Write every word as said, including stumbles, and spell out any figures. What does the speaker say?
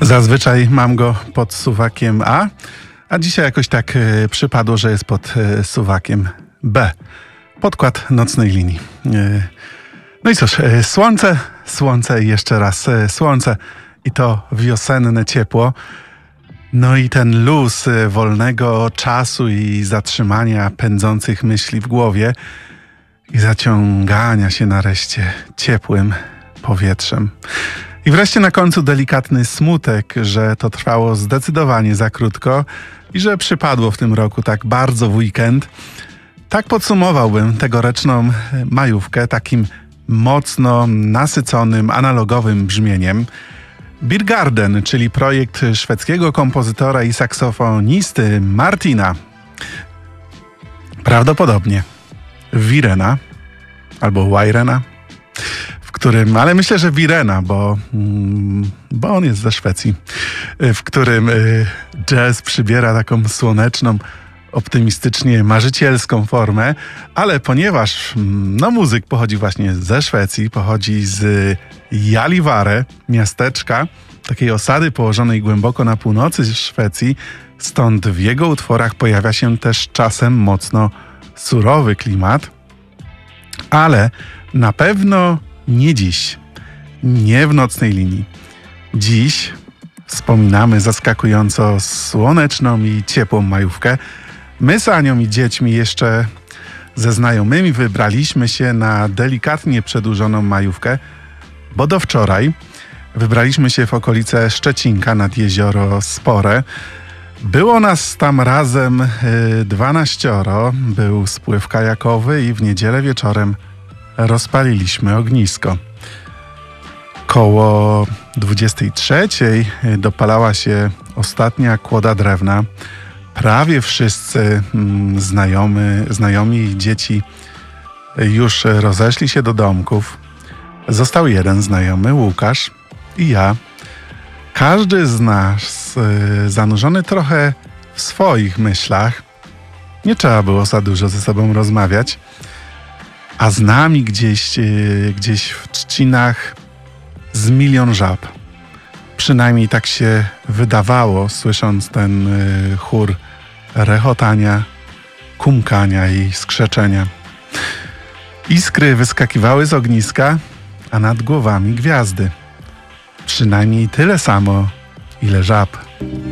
Zazwyczaj mam go pod suwakiem A, a dzisiaj jakoś tak e, przypadło, że jest pod e, suwakiem B. Podkład nocnej linii. E, no i cóż, e, słońce, słońce i jeszcze raz e, słońce i to wiosenne ciepło. No i ten luz e, wolnego czasu i zatrzymania pędzących myśli w głowie i zaciągania się nareszcie ciepłym powietrzem. I wreszcie na końcu delikatny smutek, że to trwało zdecydowanie za krótko i że przypadło w tym roku tak bardzo w weekend. Tak podsumowałbym tegoroczną majówkę takim mocno nasyconym, analogowym brzmieniem. Beer Garden, czyli projekt szwedzkiego kompozytora i saksofonisty Martina. Prawdopodobnie Wirena albo Wajrena. W którym, ale myślę, że Wirena, bo, bo on jest ze Szwecji, w którym jazz przybiera taką słoneczną, optymistycznie marzycielską formę, ale ponieważ no, muzyk pochodzi właśnie ze Szwecji, pochodzi z Gällivare, miasteczka, takiej osady położonej głęboko na północy Szwecji, stąd w jego utworach pojawia się też czasem mocno surowy klimat, ale na pewno nie dziś, nie w nocnej linii. Dziś wspominamy zaskakująco słoneczną i ciepłą majówkę. My z Anią i dziećmi jeszcze ze znajomymi wybraliśmy się na delikatnie przedłużoną majówkę, bo do wczoraj wybraliśmy się w okolice Szczecinka nad jezioro Spore. Było nas tam razem dwanaścioro, był spływ kajakowy i w niedzielę wieczorem rozpaliliśmy ognisko. Koło dwudziestej trzeciej dopalała się ostatnia kłoda drewna. Prawie wszyscy mm, znajomy, znajomi i dzieci już rozeszli się do domków. Został jeden znajomy, Łukasz, i ja. Każdy z nas y, zanurzony trochę w swoich myślach. Nie trzeba było za dużo ze sobą rozmawiać. A z nami gdzieś, gdzieś w trzcinach z milion żab. Przynajmniej tak się wydawało, słysząc ten chór rechotania, kumkania i skrzeczenia. Iskry wyskakiwały z ogniska, a nad głowami gwiazdy. Przynajmniej tyle samo, ile żab.